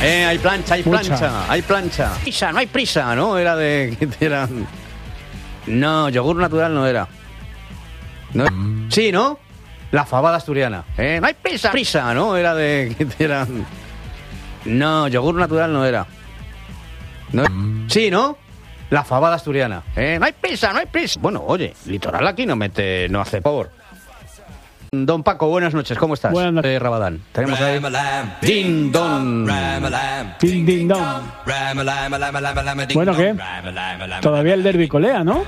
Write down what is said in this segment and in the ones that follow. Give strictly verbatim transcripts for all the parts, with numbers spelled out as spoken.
Eh, hay plancha, hay Mucha. plancha, hay plancha. Prisa, no hay prisa, ¿no? Era de... Era... No, yogur natural no era. No. Sí, ¿no? La fabada asturiana. Eh, no hay prisa, prisa, ¿no? Era de... Era... No, yogur natural no era. No. Sí, ¿no? La fabada asturiana. Eh, no hay prisa, no hay prisa. Bueno, oye, Litoral aquí no mete, no hace favor. Don Paco, buenas noches, ¿cómo estás? Buenas noches. Eh, Rabadán. Tenemos ahí... Din Don. Ding, ding, dong. Bueno, ¿qué? Todavía el derbi colea, ¿no?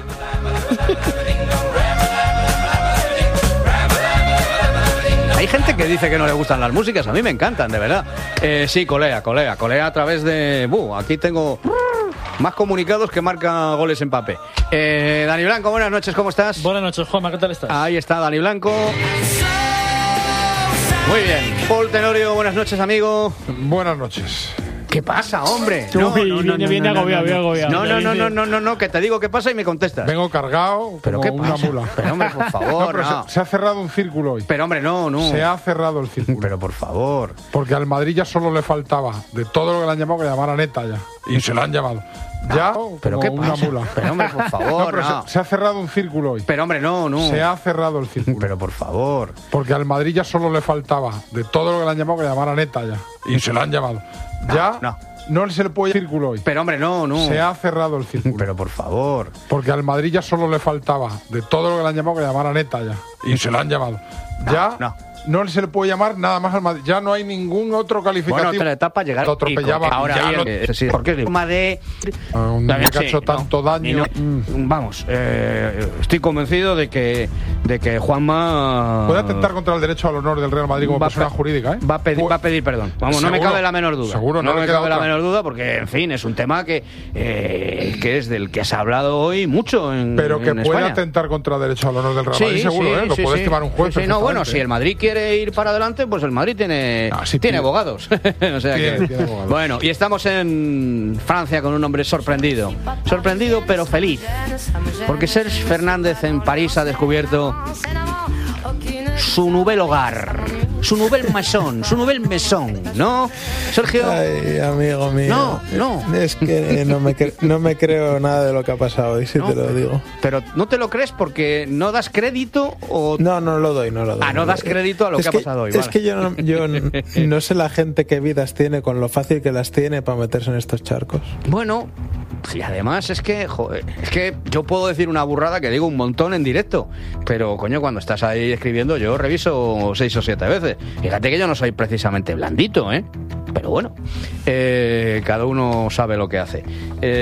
Hay gente que dice que no le gustan las músicas, a mí me encantan, de verdad. Eh, sí, colea, colea, colea a través de... Buh, aquí tengo más comunicados que marca goles en papel. Eh, Dani Blanco, buenas noches, ¿cómo estás? Buenas noches, Juanma, ¿qué tal estás? Ahí está Dani Blanco. Muy bien. Paul Tenorio, buenas noches, amigo. Buenas noches. ¿Qué pasa, hombre? Uy, viene, viene agobiado, viene agobiado. No, no, no, no, no, no, no, que te digo qué pasa y me contestas. Vengo cargado ¿Pero como qué una pasa? mula. Pero, hombre, por No, favor, pero no. se, se ha cerrado un círculo hoy. Pero, hombre, no, no. Se ha cerrado el círculo. Pero, por favor. Porque al Madrid ya solo le faltaba de todo lo que le han llamado que llamara neta ya. Y se lo han llamado. Ya, ¿Pero como qué una pasa? mula. Pero, hombre, por favor, No, pero no. se, se ha cerrado un círculo hoy. Pero, hombre, no, no. Se ha cerrado el círculo. Pero, por favor. Porque al Madrid ya solo le faltaba de todo lo que le han llamado que llamara neta ya. Y se lo han llamado. Ya, no. no se le puede círculo hoy. Pero, hombre, no, no. Se ha cerrado el círculo. Pero, por favor. Porque al Madrid ya solo le faltaba de todo lo que le han llamado que llamara neta ya. Y se lo han llamado. Ya no. no se le puede llamar nada más al Madrid. Ya no hay ningún otro calificativo. Bueno, otra etapa llegar Lo atropellaba. y con- ahora Ya ahí, lo- eh, sí, porque es forma de A un También que ha sí, hecho no, tanto daño. y no- Mm. vamos, eh, estoy convencido de que de que Juanma Puede atentar contra el derecho al honor del Real Madrid como va a persona pe- jurídica, ¿eh? va a pedir, Pu- va a pedir perdón. Vamos, no me Seguro, cabe la menor duda. seguro, no no le me queda cabe la otra. menor duda porque, en fin, es un tema que eh, que es del que se ha hablado hoy mucho en Pero que en puede España. atentar contra el derecho al honor del Real Madrid, seguro, ¿eh? Lo sí, puede sí. estimar un juez. Sí, sí, no, bueno, perfectamente, si ¿eh? el Madrid quiere ir para adelante, pues el Madrid tiene, Ah, sí, tiene tiene. abogados. O sea Tiene- que- tiene abogados. Bueno, y estamos en Francia con un hombre sorprendido. Sorprendido pero feliz. Porque Serge Fernández en París ha descubierto su nouvel hogar, su nouvel maison, su nouvel maison, ¿no? Sergio. Ay, amigo mío. No, no. Es que no me, cre- no me creo nada de lo que ha pasado hoy, si No, te lo digo. Pero no te lo crees porque no das crédito o... No, no lo doy, no lo doy. Ah, no lo das doy. crédito a lo Es que ha pasado hoy, Es vale. que yo, no, yo n- no sé la gente qué vidas tiene con lo fácil que las tiene para meterse en estos charcos. Bueno, y además es que, joder, es que yo puedo decir una burrada que digo un montón en directo, pero coño, cuando estás ahí escribiendo yo reviso seis o siete veces. Fíjate que yo no soy precisamente blandito, ¿eh? Pero bueno, eh, cada uno sabe lo que hace. Eh,